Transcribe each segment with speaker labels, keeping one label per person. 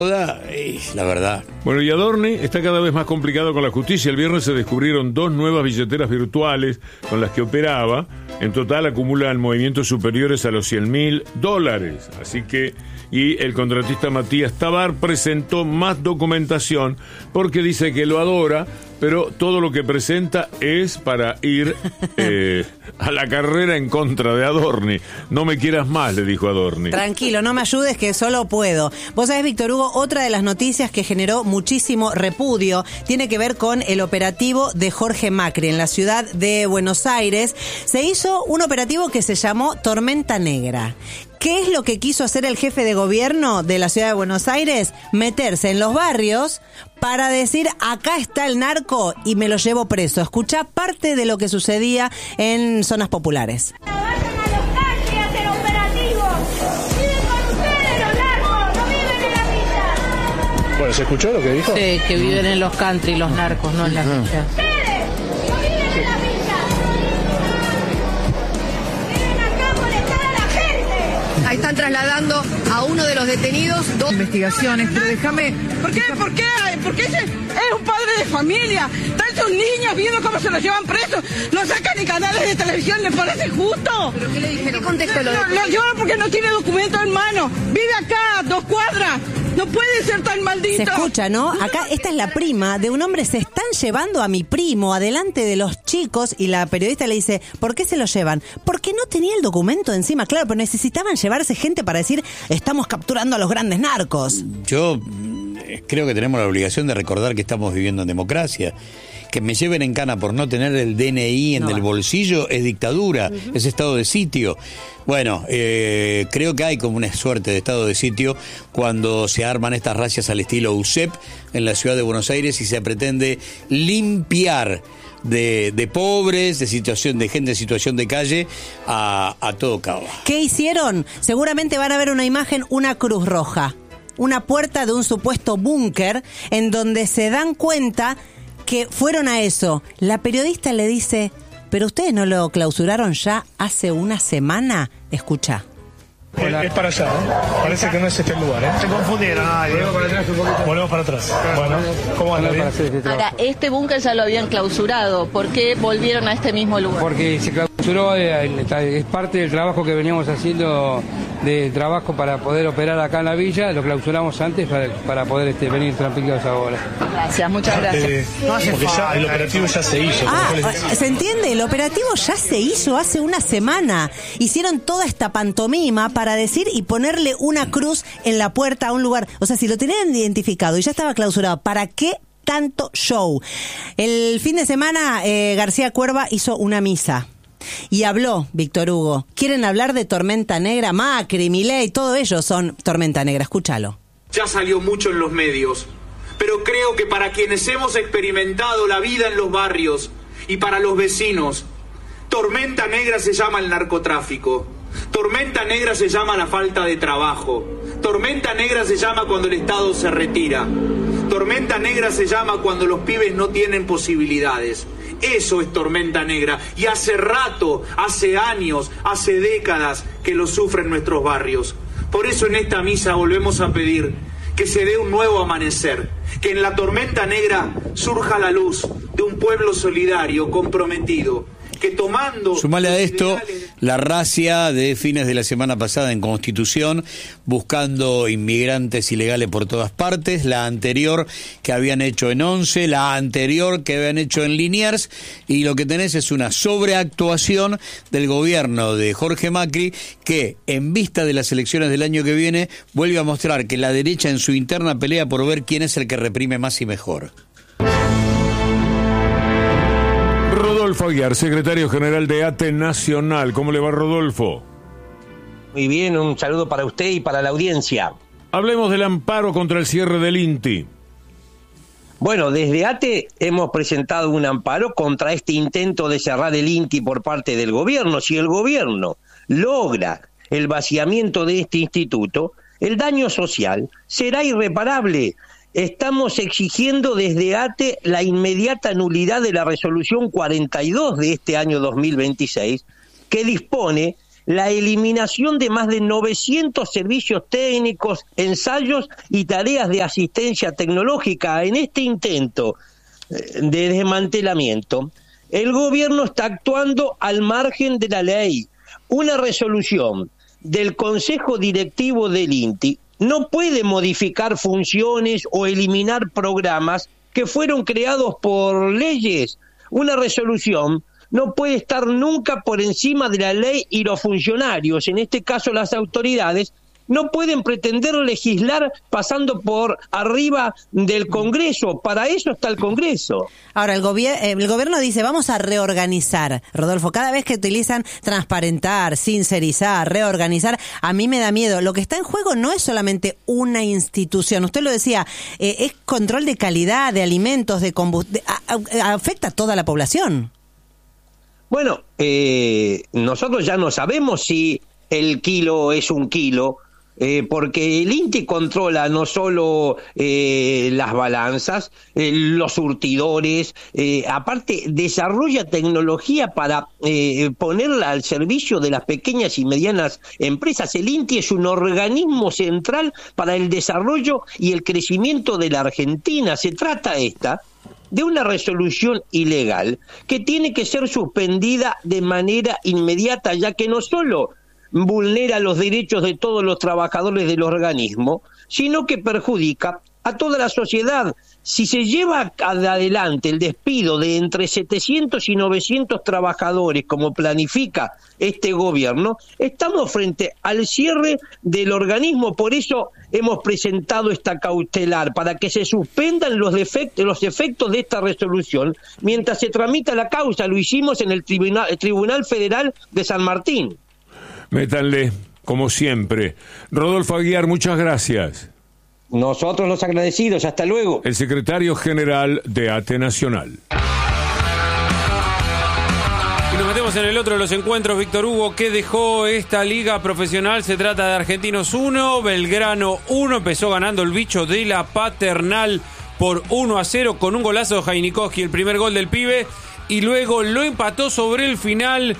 Speaker 1: La verdad.
Speaker 2: Bueno, y Adorni está cada vez más complicado con la justicia. El viernes se descubrieron 2 nuevas billeteras virtuales con las que operaba. En total acumulan movimientos superiores a los $100.000. Así que, y el contratista Matías Tabar presentó más documentación porque dice que lo adora, pero todo lo que presenta es para ir a la carrera en contra de Adorni. No me quieras más, le dijo Adorni.
Speaker 3: Tranquilo, no me ayudes que solo puedo. Vos sabés, Víctor Hugo, otra de las noticias que generó muchísimo repudio tiene que ver con el operativo de Jorge Macri en la ciudad de Buenos Aires. Se hizo un operativo que se llamó Tormenta Negra. ¿Qué es lo que quiso hacer el jefe de gobierno de la ciudad de Buenos Aires? Meterse en los barrios para decir, acá está el narco y me lo llevo preso. Escuchá parte de lo que sucedía en zonas populares.
Speaker 4: Vayan a los country a hacer operativos. Viven con ustedes los narcos, no viven en la villa.
Speaker 5: Bueno, ¿se escuchó lo que dijo?
Speaker 6: Sí, que viven en los country los narcos, no en la villa.
Speaker 4: Ustedes no viven en la villa. Vienen acá a molestar a la gente.
Speaker 7: Ahí están trasladando a uno de los detenidos, 2 investigaciones, pero déjame...
Speaker 8: ¿Por qué? Porque ese es un padre de familia. Están sus niños viendo cómo se los llevan presos. No sacan ni canales de televisión, ¿les parece justo?
Speaker 7: ¿Pero qué le dijeron? ¿Qué contexto lo
Speaker 8: llevan porque no tiene documento en mano. Vive acá, a 2 cuadras. No puede ser tan maldito.
Speaker 3: Se escucha, ¿no? Acá, esta es la prima de un hombre. Se están llevando a mi primo adelante de los chicos y la periodista le dice, ¿por qué se lo llevan? Porque no tenía el documento encima, claro, pero necesitaban llevarse gente para decir, estamos capturando a los grandes narcos.
Speaker 1: Yo creo que tenemos la obligación de recordar que estamos viviendo en democracia. Que me lleven en cana por no tener el DNI en el bolsillo es dictadura, es estado de sitio. Bueno, creo que hay como una suerte de estado de sitio cuando se arman estas racias al estilo USEP en la ciudad de Buenos Aires y se pretende limpiar de pobres, de gente en situación de calle a todo cabo.
Speaker 3: ¿Qué hicieron? Seguramente van a ver una imagen, una cruz roja, una puerta de un supuesto búnker en donde se dan cuenta que fueron a eso. La periodista le dice, ¿pero ustedes no lo clausuraron ya hace una semana? Escucha.
Speaker 5: Es para allá, ¿eh? Parece que no es este el lugar, ¿eh?
Speaker 9: Se confundieron.
Speaker 5: Volvemos para atrás un poquito. Volvemos para atrás. Bueno, ¿cómo anda?
Speaker 6: Ahora, este búnker ya lo habían clausurado. ¿Por qué volvieron a este mismo lugar?
Speaker 10: Porque se clausuró, es parte del trabajo que veníamos haciendo, de trabajo para poder operar acá en la villa. Lo clausuramos antes para poder venir tranquilos ahora.
Speaker 6: Gracias, muchas gracias.
Speaker 5: Porque ya el operativo ya se hizo.
Speaker 3: ¿Se entiende? El operativo ya se hizo hace una semana. Hicieron toda esta pantomima para decir y ponerle una cruz en la puerta a un lugar. O sea, si lo tenían identificado y ya estaba clausurado, ¿para qué tanto show? El fin de semana García Cuerva hizo una misa y habló, Víctor Hugo. ¿Quieren hablar de Tormenta Negra? Macri, Milei, todo ellos son Tormenta Negra. Escúchalo.
Speaker 11: Ya salió mucho en los medios, pero creo que para quienes hemos experimentado la vida en los barrios y para los vecinos, Tormenta Negra se llama el narcotráfico. Tormenta negra se llama la falta de trabajo. Tormenta negra se llama cuando el Estado se retira. Tormenta negra se llama cuando los pibes no tienen posibilidades. Eso es tormenta negra. Y hace rato, hace años, hace décadas que lo sufren nuestros barrios. Por eso en esta misa volvemos a pedir que se dé un nuevo amanecer. Que en la tormenta negra surja la luz de un pueblo solidario, comprometido. Que tomando...
Speaker 1: Sumale a esto la racia de fines de la semana pasada en Constitución, buscando inmigrantes ilegales por todas partes, la anterior que habían hecho en Once, la anterior que habían hecho en Liniers, y lo que tenés es una sobreactuación del gobierno de Jorge Macri, que en vista de las elecciones del año que viene, vuelve a mostrar que la derecha en su interna pelea por ver quién es el que reprime más y mejor.
Speaker 2: Rodolfo Aguiar, secretario general de ATE Nacional. ¿Cómo le va, Rodolfo?
Speaker 9: Muy bien, un saludo para usted y para la audiencia.
Speaker 2: Hablemos del amparo contra el cierre del INTI.
Speaker 9: Bueno, desde ATE hemos presentado un amparo contra este intento de cerrar el INTI por parte del gobierno. Si el gobierno logra el vaciamiento de este instituto, el daño social será irreparable. Estamos exigiendo desde ATE la inmediata nulidad de la resolución 42 de este año 2026, que dispone la eliminación de más de 900 servicios técnicos, ensayos y tareas de asistencia tecnológica. En este intento de desmantelamiento, el gobierno está actuando al margen de la ley. Una resolución del Consejo Directivo del INTI no puede modificar funciones o eliminar programas que fueron creados por leyes. Una resolución no puede estar nunca por encima de la ley, y los funcionarios, en este caso las autoridades, no pueden pretender legislar pasando por arriba del Congreso. Para eso está el Congreso.
Speaker 3: Ahora, el gobierno dice, vamos a reorganizar. Rodolfo, cada vez que utilizan transparentar, sincerizar, reorganizar, a mí me da miedo. Lo que está en juego no es solamente una institución. Usted lo decía, es control de calidad, de alimentos, de combustible. Afecta a toda la población. Bueno,
Speaker 9: nosotros ya no sabemos si el kilo es un kilo, porque el INTI controla no solo las balanzas, los surtidores, aparte desarrolla tecnología para ponerla al servicio de las pequeñas y medianas empresas. El INTI es un organismo central para el desarrollo y el crecimiento de la Argentina. Se trata de una resolución ilegal que tiene que ser suspendida de manera inmediata, ya que no solo vulnera los derechos de todos los trabajadores del organismo, sino que perjudica a toda la sociedad. Si se lleva adelante el despido de entre 700 y 900 trabajadores, como planifica este gobierno, estamos frente al cierre del organismo. Por eso hemos presentado esta cautelar, para que se suspendan los efectos de esta resolución mientras se tramita la causa. Lo hicimos en el Tribunal Federal de San Martín.
Speaker 2: Métanle, como siempre. Rodolfo Aguiar, muchas gracias.
Speaker 9: Nosotros los agradecidos, hasta luego.
Speaker 2: El secretario general de ATE Nacional.
Speaker 12: Y nos metemos en el otro de los encuentros, Víctor Hugo. ¿Qué dejó esta liga profesional? Se trata de Argentinos 1, Belgrano 1. Empezó ganando el bicho de la Paternal por 1-0 con un golazo de Jainikowski, el primer gol del pibe. Y luego lo empató sobre el final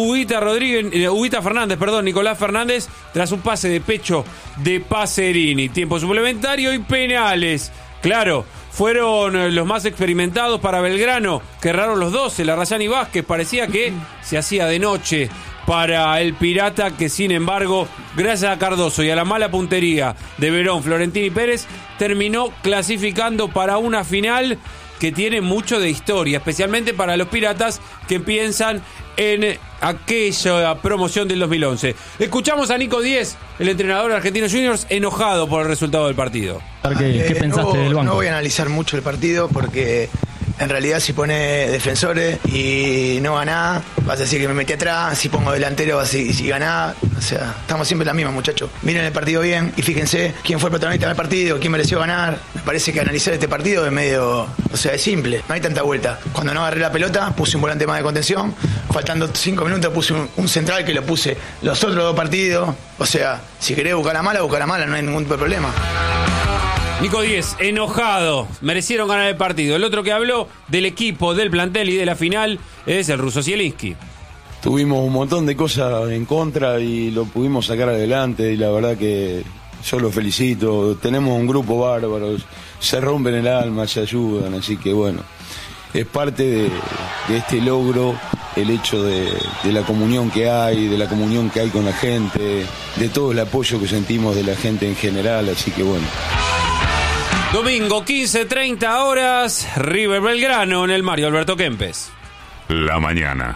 Speaker 12: Nicolás Fernández, tras un pase de pecho de Pacerini. Tiempo suplementario y penales. Claro, fueron los más experimentados para Belgrano, que erraron los 12. Larrayán y Vázquez, parecía que se hacía de noche para el Pirata, que sin embargo, gracias a Cardoso y a la mala puntería de Verón, Florentini y Pérez, terminó clasificando para una final que tiene mucho de historia, especialmente para los Piratas que piensan en aquella promoción del 2011. Escuchamos a Nico Díez, el entrenador de Argentinos Juniors, enojado por el resultado del partido.
Speaker 13: ¿Qué pensaste del banco?
Speaker 14: No voy a analizar mucho el partido porque en realidad si pone defensores y no ganás, vas a decir que me metí atrás. Si pongo delantero vas a decir, si ganás. O sea, estamos siempre en la misma, muchachos. Miren el partido bien y fíjense quién fue el protagonista del partido, quién mereció ganar. Me parece que analizar este partido es medio, o sea, es simple, no hay tanta vuelta. Cuando no agarré la pelota, puse un volante más de contención. Faltando 5 minutos puse un central que lo puse los otros 2 partidos. O sea, si querés buscar la mala, no hay ningún problema.
Speaker 12: Nico Díez, enojado. Merecieron ganar el partido. El otro que habló del equipo, del plantel y de la final es el ruso Zielinski.
Speaker 15: Tuvimos un montón de cosas en contra y lo pudimos sacar adelante, y la verdad que yo los felicito. Tenemos un grupo bárbaro, se rompen el alma, se ayudan, así que bueno, es parte de este logro el hecho de la comunión que hay, de la comunión que hay con la gente, de todo el apoyo que sentimos de la gente en general, así que bueno.
Speaker 12: Domingo, 15:30 horas, River Belgrano en el Mario Alberto Kempes.
Speaker 2: La mañana.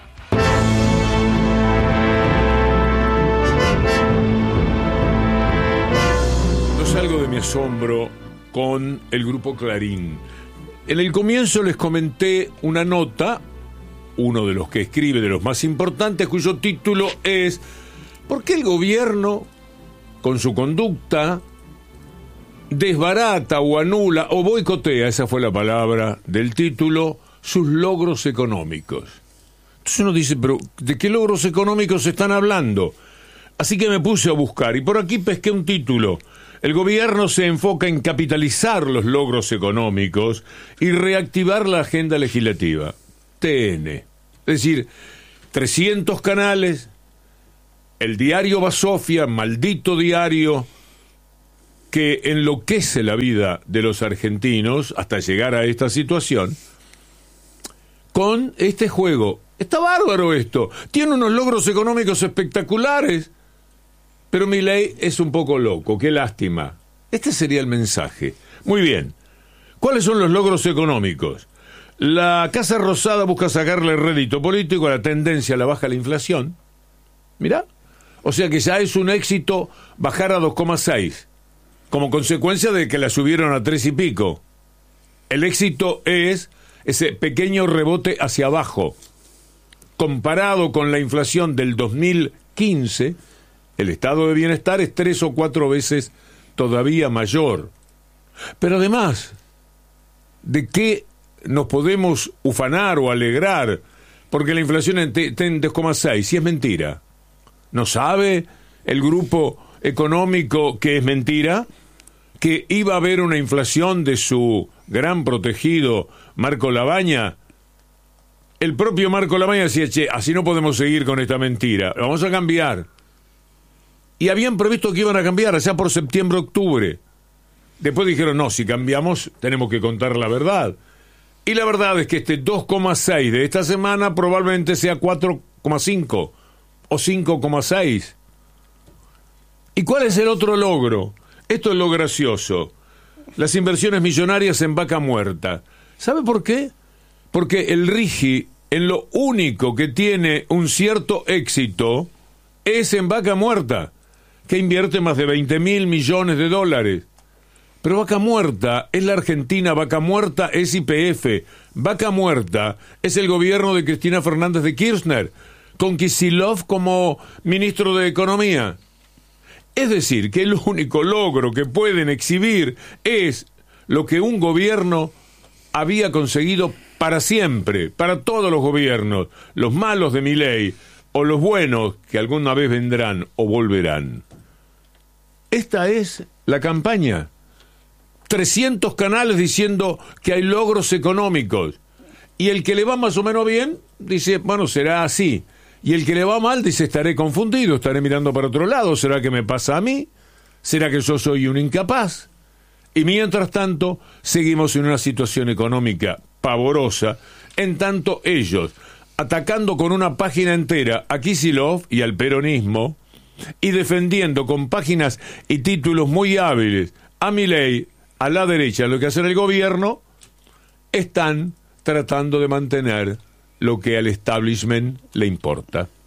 Speaker 2: No salgo de mi asombro con el grupo Clarín. En el comienzo les comenté una nota, uno de los que escribe, de los más importantes, cuyo título es ¿por qué el gobierno, con su conducta, desbarata o anula o boicotea, esa fue la palabra del título, sus logros económicos? Entonces uno dice, pero ¿de qué logros económicos están hablando? Así que me puse a buscar y por aquí pesqué un título. El gobierno se enfoca en capitalizar los logros económicos y reactivar la agenda legislativa. TN. Es decir, 300 canales, el diario Basofia, maldito diario que enloquece la vida de los argentinos hasta llegar a esta situación, con este juego. Está bárbaro esto, tiene unos logros económicos espectaculares, pero Milei es un poco loco, qué lástima. Este sería el mensaje. Muy bien, ¿cuáles son los logros económicos? La Casa Rosada busca sacarle rédito político a la tendencia a la baja de la inflación. Mirá, o sea que ya es un éxito bajar a 2,6, como consecuencia de que la subieron a 3 y pico. El éxito es ese pequeño rebote hacia abajo. Comparado con la inflación del 2015, el estado de bienestar es 3 o 4 veces todavía mayor. Pero además, ¿de qué nos podemos ufanar o alegrar porque la inflación esté en 2,6? Si es mentira. ¿No sabe el grupo económico que es mentira? Que iba a haber una inflación de su gran protegido Marco Labaña. El propio Marco Labaña decía, che, así no podemos seguir con esta mentira, vamos a cambiar. Y habían previsto que iban a cambiar allá por septiembre, octubre. Después dijeron, no, si cambiamos tenemos que contar la verdad. Y la verdad es que este 2,6 de esta semana probablemente sea 4,5 o 5,6. ¿Y cuál es el otro logro? Esto es lo gracioso. Las inversiones millonarias en vaca muerta. ¿Sabe por qué? Porque el RIGI, en lo único que tiene un cierto éxito, es en vaca muerta, que invierte más de 20.000 millones de dólares. Pero Vaca Muerta es la Argentina, Vaca Muerta es YPF, Vaca Muerta es el gobierno de Cristina Fernández de Kirchner, con Kicillof como ministro de Economía. Es decir, que el único logro que pueden exhibir es lo que un gobierno había conseguido para siempre, para todos los gobiernos, los malos de Milei o los buenos que alguna vez vendrán o volverán. Esta es la campaña. 300 canales diciendo que hay logros económicos. Y el que le va más o menos bien, dice, bueno, será así. Y el que le va mal, dice, estaré confundido, estaré mirando para otro lado. ¿Será que me pasa a mí? ¿Será que yo soy un incapaz? Y mientras tanto, seguimos en una situación económica pavorosa, en tanto ellos, atacando con una página entera a Kicillof y al peronismo, y defendiendo con páginas y títulos muy hábiles a Milei, a la derecha, lo que hace el gobierno, están tratando de mantener lo que al establishment le importa.